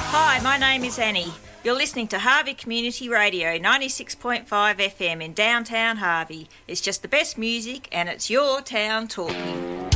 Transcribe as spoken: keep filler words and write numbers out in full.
Hi, my name is Annie. You're listening to Harvey Community Radio, ninety-six point five F M in downtown Harvey. It's just the best music and it's your town talking.